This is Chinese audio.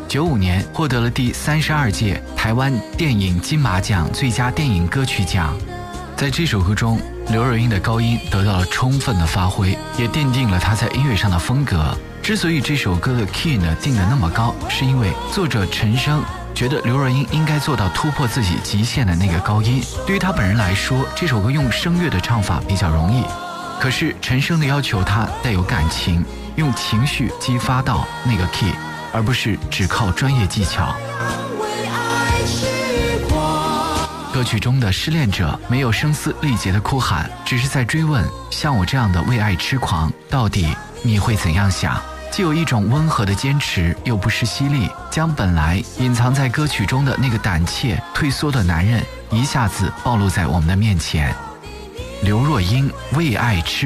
95年获得了第32届台湾电影金马奖最佳电影歌曲奖。在这首歌中，刘若英的高音得到了充分的发挥，也奠定了她在音乐上的风格。之所以这首歌的 key 呢定得那么高，是因为作者陈升觉得刘若英应该做到突破自己极限的那个高音。对于他本人来说，这首歌用声乐的唱法比较容易，可是陈升的要求他带有感情，用情绪激发到那个 key， 而不是只靠专业技巧。歌曲中的失恋者没有声嘶力竭的哭喊，只是在追问像我这样的为爱痴狂，到底你会怎样想？既有一种温和的坚持，又不失犀利，将本来隐藏在歌曲中的那个胆怯退缩的男人一下子暴露在我们的面前。刘若英为爱痴